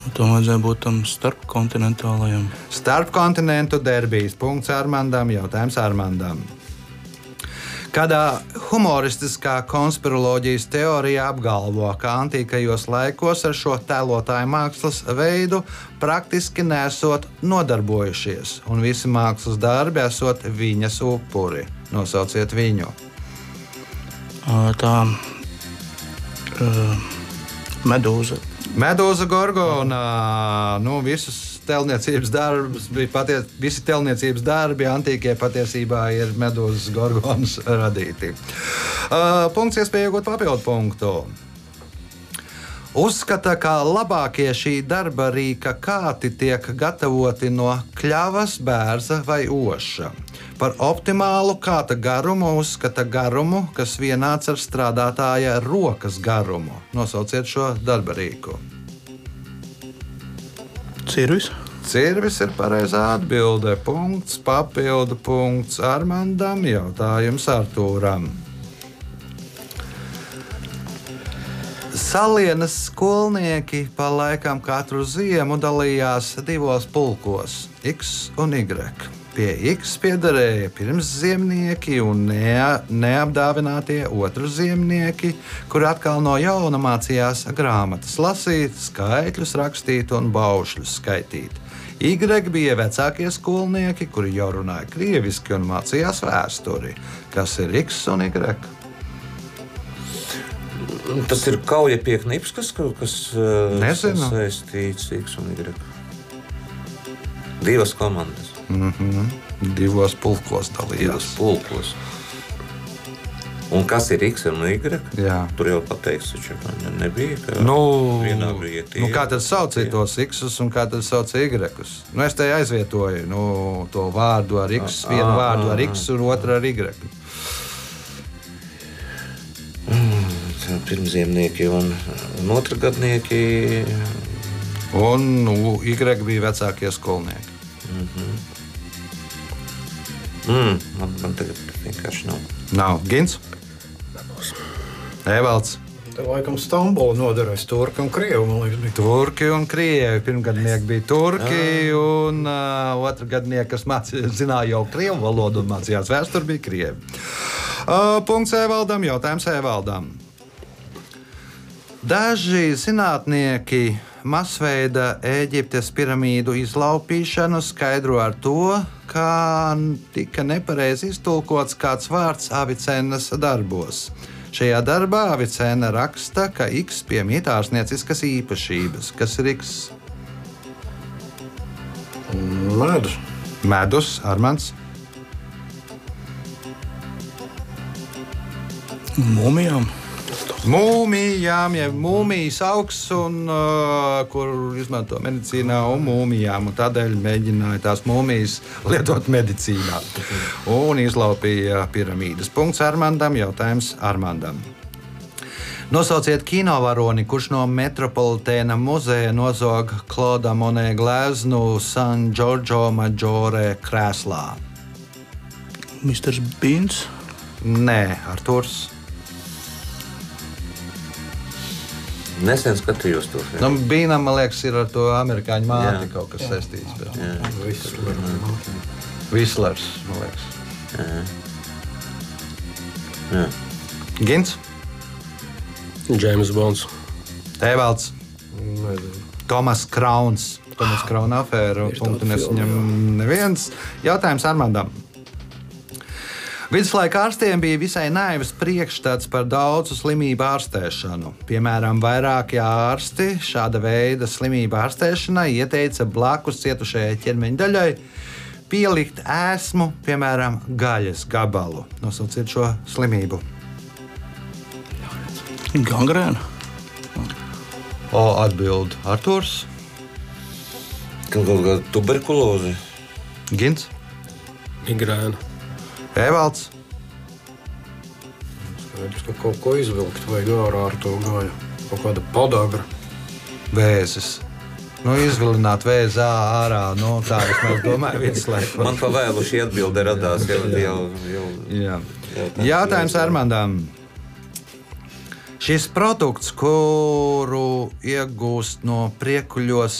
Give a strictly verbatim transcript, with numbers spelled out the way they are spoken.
Tam vajadzēja būt tam starpkontinentālajam. Starpkontinentu derbijas. Punkts Armandam, jautājums Armandam. Kādā humoristiskā konspiroloģijas teorijā apgalvo, ka antīkajos laikos ar šo tēlotāju mākslas veidu praktiski nesot nodarbojušies, un visi mākslas darbi esot viņas upuri. Nosauciet viņu. Tā uh, Medūza. Medūza Gorgona. Nu, visus telniecības darbus bija patiesi, visi telniecības darbi antīkie patiesībā ir Medūzas Gorgonas radīti. Uh, punkts iespēja iegūt papildu punktu. Uzskata, ka labākie šī darba rīka kāti tiek gatavoti no kļavas, bērza vai oša. Par optimālu kāta garumu uzskata garumu, kas vienāds ar strādātāja rokas garumu. Nosauciet šo darba rīku. Cirvis. Cirvis ir pareizā atbilde. Punkts, papildu punkts Armandam, jautājums Artūram. Salienas skolnieki pa laikam katru ziemu dalījās divos pulkos – X un Y. Pie X piederēja pirmsziemnieki un nea, neapdāvinātie otrziemnieki, kuri atkal no jauna mācījās grāmatas lasīt, skaitļus rakstīt un baušļus skaitīt. Y bija vecākie skolnieki, kuri jau runāja krieviski un mācījās vēsturi. Kas ir X un Y? Tas ir kaujapieknips, kas, kas Nezinu. saistīts X un Y. Divas komandas. Mm-hmm. Divos pulkos dalījās. Divos pulkos. Un kas ir X un Y? Jā. Tur jau pateikts, ka nebija. Ka nu, tie, nu, kā tad saucīja tos X un kā tad saucīja Y? Nu, es te aizvietoju nu, to vārdu ar X, vienu à, vārdu ar X un otru ar Y. Mm, pirmziemnieki un, un otrgadnieki. Un nu, Y bija vecākie skolnieki. Mm-hmm. Mm, man, man tagad vienkārši nav. Nav. Gins? Evalds? Te laikam Stambulu noderēs turki un krievi, man liekas, bija. Turki un krievi. Pirmgadnieki bija turki, Jā. un uh, otrgadnieki, kas mācī, zināja jau krievu valodu un mācījās vēsturi, bija krievi. Uh, punkts Evaldam, jautājums Evaldam. Daži zinātnieki masveida Ēģiptes piramīdu izlaupīšanu skaidro ar to, kā tika nepareizi iztulkots kāds vārds Avicennas darbos. Šajā darbā Avicenna raksta, ka X piemīt ārstnieciskas īpašības. Kas ir X? Medus. Medus, Armands. Mūmijām. Mūmijām, ja mūmijas augsts, un, uh, kur izmanto medicīnā, un mūmijām. Un tādēļ mēģināja tās mūmijas lietot medicīnā. Un izlaupīja piramīdas. Punkts Armandam, jautājums Armandam. Nosauciet kinovaroni, kurš no Metropolitēna muzeja nozog Klauda Monē gleznu San Giorgio Maggiore krēslā. misters Bīns. Nē, Arturs. Nesen skatījos to. Nu, Bīnam, man liekas, ir ar to amerikāņu māti kaut kas saistīts. Bet... Vislers, man liekas. Jā. Jā. Gins? James Bonds. Evalds? Nezinu. Tomas Krauns. Tomas Krauna afēra. Punktu nesaņem neviens. Jautājums Armandam. Viduslaika ārstiem bija visai naivs priekšstats par daudzu slimību ārstēšanu. Piemēram, vairāki ārsti šāda veida slimību ārstēšanai ieteica blakus cietušajai ķermeņa daļai pielikt ēsmu, piemēram, gaļas gabalu. Nosauciet šo slimību. Gangrēna. O, atbild Arturs. Kaut kāda tuberkuloze. Gins. Migrēna. Evalds. Skaidrs, ka kaut ko izvilkt vai ārā ar to gaļu. Kaut kāda podagra. Vēzis. Nu, izvilināt vēzi ārā. Nu, tā es domāju, viduslaika. Man pa vēlu šī atbilde radās. Jau, jau, jau, Jā. Jautājums Armandam. Šis produkts, kuru iegūst no priekuļos